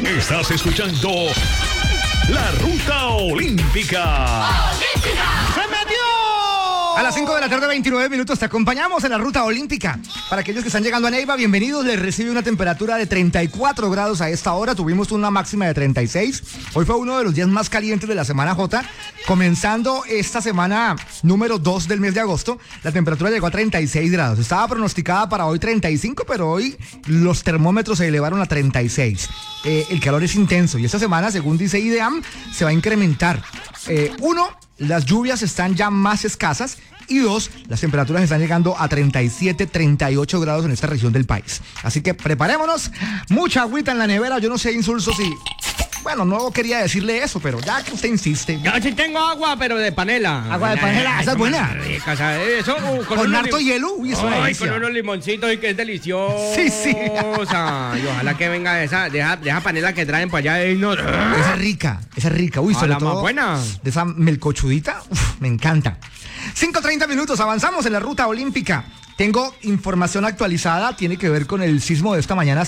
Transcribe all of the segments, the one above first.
Estás escuchando La Ruta Olímpica. ¡Se metió! A las 5 de la tarde, 29 minutos, te acompañamos en la Ruta Olímpica. Para aquellos que están llegando a Neiva, bienvenidos. Les recibe una temperatura de 34 grados a esta hora. Tuvimos una máxima de 36. Hoy fue uno de los días más calientes de la semana J. Comenzando esta semana número 2 del mes de agosto, la temperatura llegó a 36 grados. Estaba pronosticada para hoy 35, pero hoy los termómetros se elevaron a 36. El calor es intenso y esta semana, según dice IDEAM, se va a incrementar. Uno, las lluvias están ya más escasas. Y dos, las temperaturas están llegando a 37, 38 grados en esta región del país. Así que preparémonos. Mucha agüita en la nevera. Yo no sé, Insulso, si... Bueno, no quería decirle eso, pero ya que usted insiste. Yo sí tengo agua, pero de panela. Agua de panela, esa es buena. Rica, ¿sabes? Eso, con harto hielo. Uy, eso ay, con unos limoncitos y que es delicioso. Sí, sí. Y ojalá que venga de esa panela que traen para allá. No. Esa es rica. Uy, sobre la todo más buena. De esa melcochudita. Uf, me encanta. 5:30 minutos, avanzamos en la Ruta Olímpica. Tengo información actualizada, tiene que ver con el sismo de esta mañana,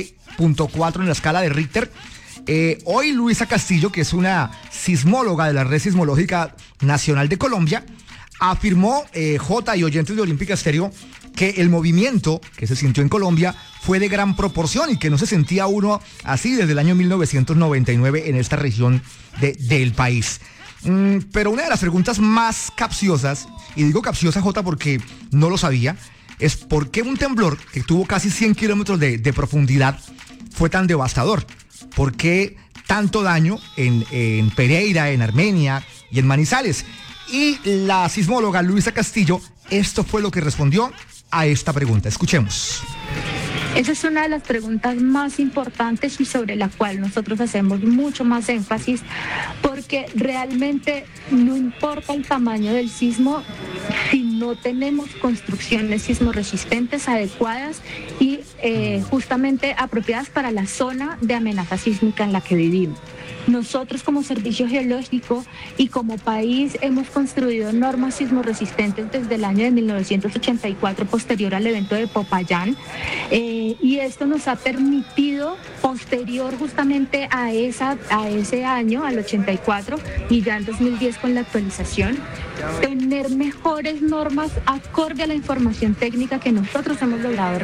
7.4 en la escala de Richter. Hoy Luisa Castillo, que es una sismóloga de la Red Sismológica Nacional de Colombia, afirmó, J y oyentes de Olímpica Estéreo, que el movimiento que se sintió en Colombia fue de gran proporción y que no se sentía uno así desde el año 1999 en esta región del país. Pero una de las preguntas más capciosas, y digo capciosa, J, porque no lo sabía, es por qué un temblor que tuvo casi 100 kilómetros de profundidad fue tan devastador. ¿Por qué tanto daño en Pereira, en Armenia y en Manizales? Y la sismóloga Luisa Castillo, esto fue lo que respondió a esta pregunta. Escuchemos. Esa es una de las preguntas más importantes y sobre la cual nosotros hacemos mucho más énfasis, porque realmente no importa el tamaño del sismo si no tenemos construcciones sismorresistentes adecuadas y justamente apropiadas para la zona de amenaza sísmica en la que vivimos. Nosotros como Servicio Geológico y como país hemos construido normas sismorresistentes desde el año de 1984, posterior al evento de Popayán, y esto nos ha permitido, posterior justamente a ese año, al 84, y ya en 2010 con la actualización, tener mejores normas acorde a la información técnica que nosotros hemos logrado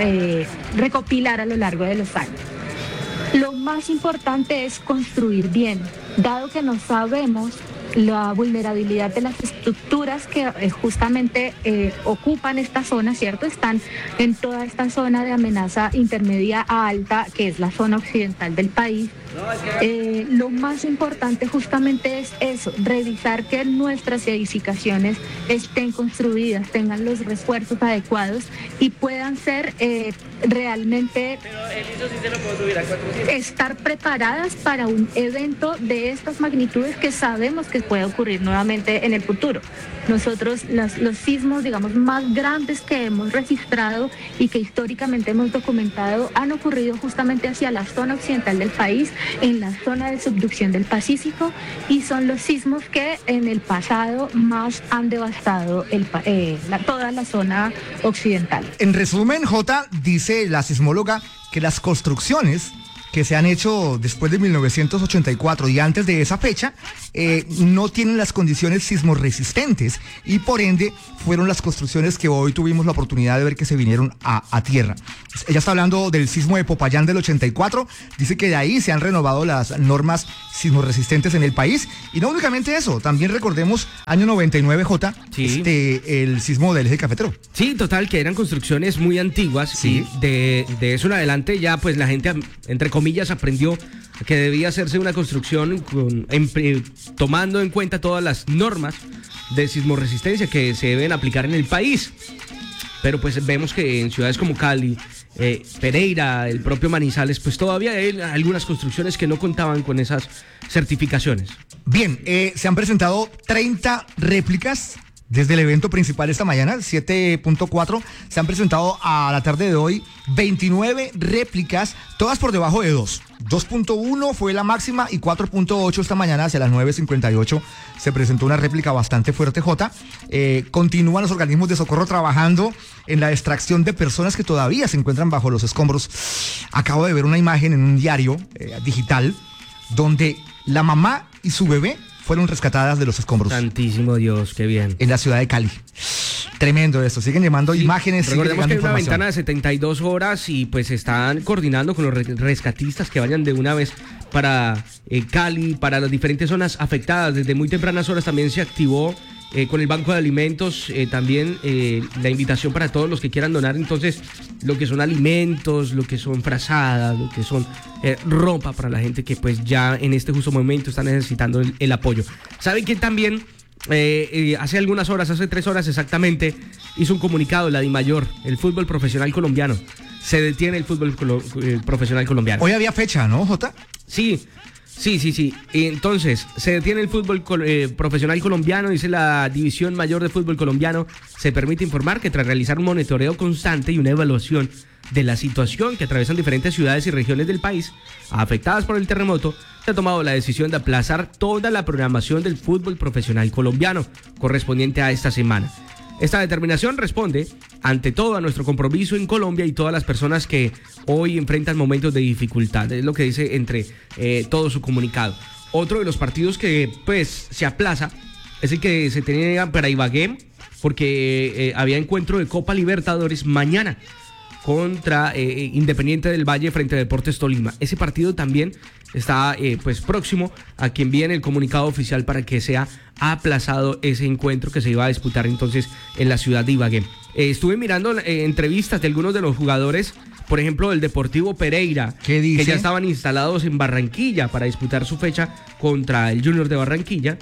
recopilar a lo largo de los años. Lo más importante es construir bien, dado que no sabemos la vulnerabilidad de las estructuras que justamente ocupan esta zona, ¿cierto? Están en toda esta zona de amenaza intermedia a alta, que es la zona occidental del país. Lo más importante justamente es eso, revisar que nuestras edificaciones estén construidas, tengan los refuerzos adecuados y puedan ser realmente estar preparadas para un evento de estas magnitudes que sabemos que puede ocurrir nuevamente en el futuro. Nosotros los sismos, digamos, más grandes que hemos registrado y que históricamente hemos documentado han ocurrido justamente hacia la zona occidental del país, en la zona de subducción del Pacífico, y son los sismos que en el pasado más han devastado toda la zona occidental. En resumen, J, dice la sismóloga que las construcciones que se han hecho después de 1984 y antes de esa fecha, no tienen las condiciones sismorresistentes y por ende fueron las construcciones que hoy tuvimos la oportunidad de ver que se vinieron a tierra. Ella está hablando del sismo de Popayán del 84, dice que de ahí se han renovado las normas sismorresistentes en el país y no únicamente eso, también recordemos año 99, J, sí. El sismo del eje cafetero. Sí, total, que eran construcciones muy antiguas, sí. Y de eso en adelante ya pues la gente, entre comillas, aprendió que debía hacerse una construcción tomando en cuenta todas las normas de sismorresistencia que se deben aplicar en el país. Pero pues vemos que en ciudades como Cali, Pereira, el propio Manizales, pues todavía hay algunas construcciones que no contaban con esas certificaciones. Bien, se han presentado 30 réplicas desde el evento principal esta mañana, 7.4, se han presentado a la tarde de hoy 29 réplicas, todas por debajo de 2. 2.1 fue la máxima y 4.8 esta mañana hacia las 9:58 se presentó una réplica bastante fuerte, Jota. Continúan los organismos de socorro trabajando en la extracción de personas que todavía se encuentran bajo los escombros. Acabo de ver una imagen en un diario digital donde la mamá y su bebé fueron rescatadas de los escombros. Santísimo Dios, qué bien. En la ciudad de Cali. Tremendo esto. Siguen llamando imágenes. Recordemos que hay una ventana de 72 horas y pues están coordinando con los rescatistas que vayan de una vez para Cali, para las diferentes zonas afectadas. Desde muy tempranas horas también se activó con el Banco de Alimentos también la invitación para todos los que quieran donar entonces lo que son alimentos, lo que son frazadas, lo que son ropa para la gente que pues ya en este justo momento está necesitando el apoyo. ¿Saben que también hace algunas horas, hace 3 horas exactamente, hizo un comunicado la DIMAYOR, el fútbol profesional colombiano? Se detiene el fútbol profesional colombiano. Hoy había fecha, ¿no, Jota? Sí. Entonces, se detiene el fútbol profesional colombiano, dice la División Mayor de Fútbol Colombiano. Se permite informar que tras realizar un monitoreo constante y una evaluación de la situación que atraviesan diferentes ciudades y regiones del país afectadas por el terremoto, se ha tomado la decisión de aplazar toda la programación del fútbol profesional colombiano correspondiente a esta semana. Esta determinación responde, ante todo, a nuestro compromiso en Colombia y todas las personas que hoy enfrentan momentos de dificultad. Es lo que dice entre todo su comunicado. Otro de los partidos que pues se aplaza es el que se tenía para Ibagué, porque había encuentro de Copa Libertadores mañana contra Independiente del Valle frente a Deportes Tolima. Ese partido también está pues próximo a que envíen el comunicado oficial para que sea aplazado ese encuentro que se iba a disputar entonces en la ciudad de Ibagué. Estuve mirando entrevistas de algunos de los jugadores, por ejemplo del Deportivo Pereira, que ya estaban instalados en Barranquilla para disputar su fecha contra el Junior de Barranquilla.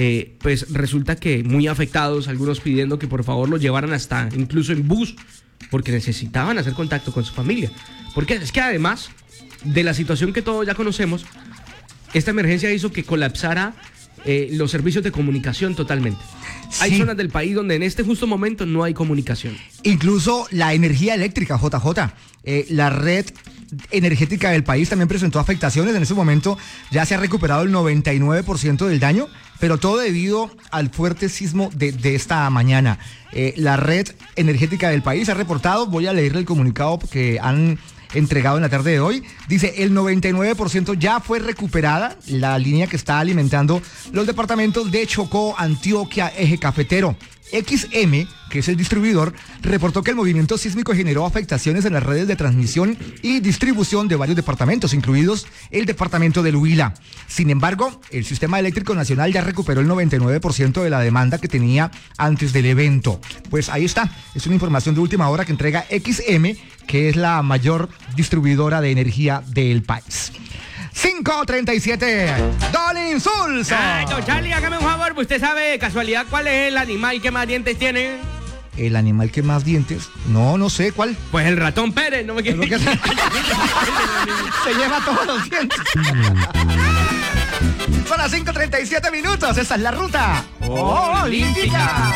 Pues resulta que muy afectados, algunos pidiendo que por favor los llevaran hasta incluso en bus, porque necesitaban hacer contacto con su familia. Porque es que además de la situación que todos ya conocemos, esta emergencia hizo que colapsara los servicios de comunicación totalmente. Sí. Hay zonas del país donde en este justo momento no hay comunicación. Incluso la energía eléctrica, JJ, la red energética del país también presentó afectaciones. En ese momento ya se ha recuperado el 99% del daño, pero todo debido al fuerte sismo de esta mañana. La red energética del país ha reportado, voy a leerle el comunicado que han entregado en la tarde de hoy. Dice, el 99% ya fue recuperada la línea que está alimentando los departamentos de Chocó, Antioquia, Eje Cafetero. XM, que es el distribuidor, reportó que el movimiento sísmico generó afectaciones en las redes de transmisión y distribución de varios departamentos, incluidos el departamento del Huila. Sin embargo, el Sistema Eléctrico Nacional ya recuperó el 99% de la demanda que tenía antes del evento. Pues ahí está, es una información de última hora que entrega XM, que es la mayor distribuidora de energía del país. 5:37, Don Insulso. Ay, don Charlie, hágame un favor, ¿usted sabe de casualidad cuál es el animal que más dientes tiene? ¿El animal que más dientes? No sé, ¿cuál? Pues el ratón Pérez, no me quiero. Se lleva todos los dientes. Son las 5:37, esta es la ruta olímpica.